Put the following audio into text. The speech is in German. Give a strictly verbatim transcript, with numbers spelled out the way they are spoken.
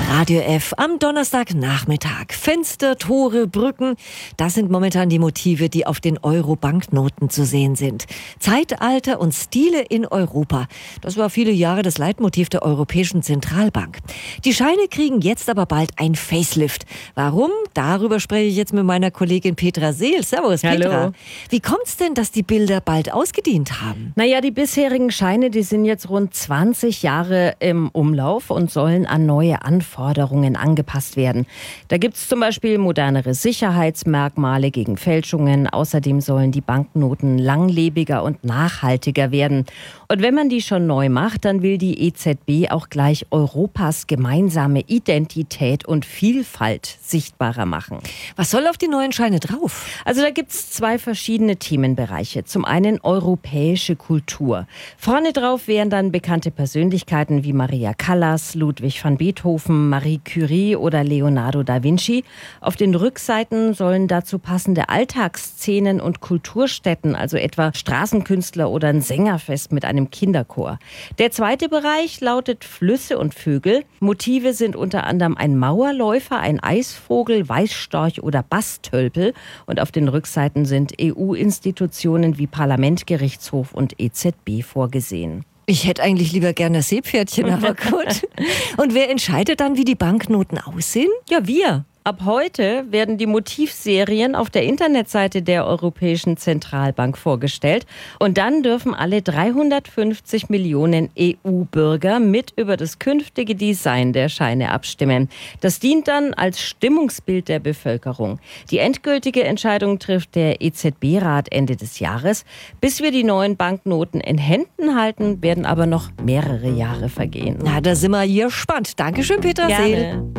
Radio F am Donnerstagnachmittag. Fenster, Tore, Brücken, das sind momentan die Motive, die auf den Euro-Banknoten zu sehen sind. Zeitalter und Stile in Europa. Das war viele Jahre das Leitmotiv der Europäischen Zentralbank. Die Scheine kriegen jetzt aber bald ein Facelift. Warum? Darüber spreche ich jetzt mit meiner Kollegin Petra Seel. Servus, Petra. Hallo. Wie kommt's denn, dass die Bilder bald ausgedient haben? Naja, die bisherigen Scheine, die sind jetzt rund zwanzig Jahre im Umlauf und sollen an neue Anforderungen angepasst werden. Da gibt es zum Beispiel modernere Sicherheitsmerkmale gegen Fälschungen. Außerdem sollen die Banknoten langlebiger und nachhaltiger werden. Und wenn man die schon neu macht, dann will die E Z B auch gleich Europas gemeinsame Identität und Vielfalt sichtbarer machen. Was soll auf die neuen Scheine drauf? Also da gibt es zwei verschiedene Themenbereiche. Zum einen europäische Kultur. Vorne drauf wären dann bekannte Persönlichkeiten wie Maria Callas, Ludwig van Beethoven, Marie Curie oder Leonardo da Vinci. Auf den Rückseiten sollen dazu passende Alltagsszenen und Kulturstätten, also etwa Straßenkünstler oder ein Sängerfest mit einem Kinderchor. Der zweite Bereich lautet Flüsse und Vögel. Motive sind unter anderem ein Mauerläufer, ein Eisvogel, Weißstorch oder Bastölpel. Und auf den Rückseiten sind E U-Institutionen wie Parlament, Gerichtshof und E Z B vorgesehen. Ich hätte eigentlich lieber gerne Seepferdchen, aber gut. Und wer entscheidet dann, wie die Banknoten aussehen? Ja, wir. Ab heute werden die Motivserien auf der Internetseite der Europäischen Zentralbank vorgestellt. Und dann dürfen alle dreihundertfünfzig Millionen E U-Bürger mit über das künftige Design der Scheine abstimmen. Das dient dann als Stimmungsbild der Bevölkerung. Die endgültige Entscheidung trifft der E Z B-Rat Ende des Jahres. Bis wir die neuen Banknoten in Händen halten, werden aber noch mehrere Jahre vergehen. Na, da sind wir hier gespannt. Dankeschön, Petra Seel.